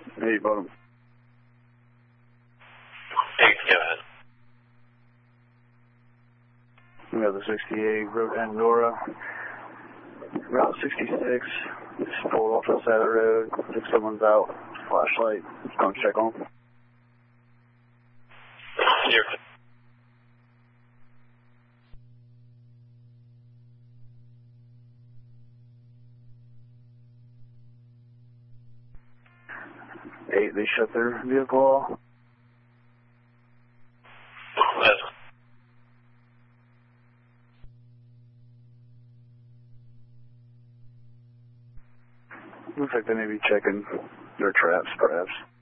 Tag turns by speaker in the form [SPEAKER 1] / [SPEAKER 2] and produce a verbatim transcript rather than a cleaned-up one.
[SPEAKER 1] Hey, bottom.
[SPEAKER 2] Hey, go ahead.
[SPEAKER 1] We got the sixty-eight, Road Andorra. Route sixty-six. Just pulled off the side of the road. Looks like someone's out. Flashlight. Just going to check on them.
[SPEAKER 2] You're
[SPEAKER 1] Eight, they shut their vehicle off.
[SPEAKER 2] Yes.
[SPEAKER 1] Looks like they may be checking their traps, perhaps.